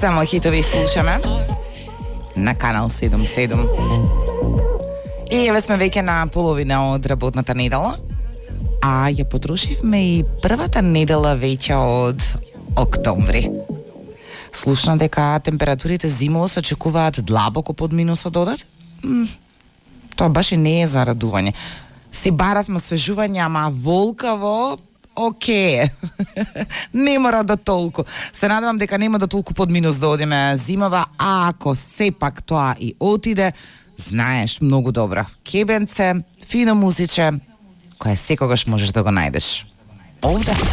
Само хитови слушаме на Канал 77. И еве сме веќе на половина од работната недела, а ја потрошивме и првата недела веќе од октомври. Слушна дека температурите зимово се очекуваат длабоко под минусот одат? Тоа баш и не е за радување. Си баравме освежување, ама волкаво, окей. Не мора да толку. Се надевам дека нема да толку под минус да одиме зимава, а ако сепак тоа и отиде, знаеш многу добро. Кебенце, фино музиче, кое секогаш можеш да го најдеш. Овде.